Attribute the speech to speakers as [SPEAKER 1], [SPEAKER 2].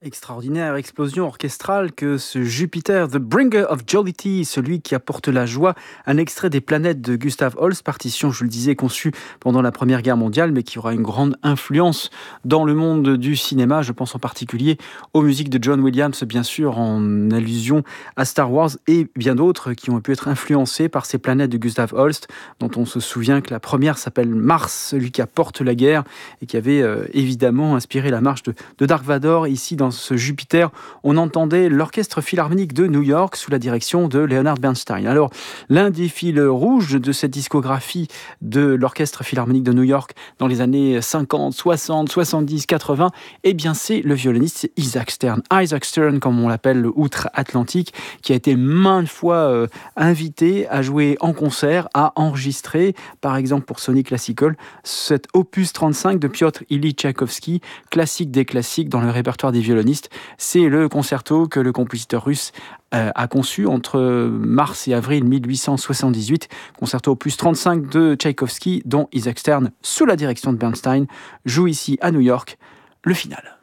[SPEAKER 1] Extraordinaire explosion orchestrale que ce Jupiter, The Bringer of Jollity, celui qui apporte la joie, un extrait des Planètes de Gustav Holst, partition, je le disais, conçue pendant la Première Guerre mondiale, mais qui aura une grande influence dans le monde du cinéma. Je pense en particulier aux musiques de John Williams, bien sûr, en allusion à Star Wars, et bien d'autres qui ont pu être influencés par ces Planètes de Gustav Holst, dont on se souvient que la première s'appelle Mars, celui qui apporte la guerre, et qui avait évidemment inspiré la marche de Dark Vador. Ici, dans ce Jupiter, on entendait l'Orchestre Philharmonique de New York sous la direction de Leonard Bernstein. Alors, l'un des fils rouges de cette discographie de l'Orchestre Philharmonique de New York dans les années 50, 60, 70, 80, eh bien, c'est le violoniste Isaac Stern. Isaac Stern, comme on l'appelle outre-Atlantique, qui a été maintes fois invité à jouer en concert, à enregistrer, par exemple pour Sony Classical, cet opus 35 de Piotr Ilyich Tchaïkovski, classique des classiques dans le répertoire des violonistes. C'est le concerto que le compositeur russe a conçu entre mars et avril 1878, concerto opus 35 de Tchaïkovski, dont Isaac Stern, sous la direction de Bernstein, joue ici à New York le final.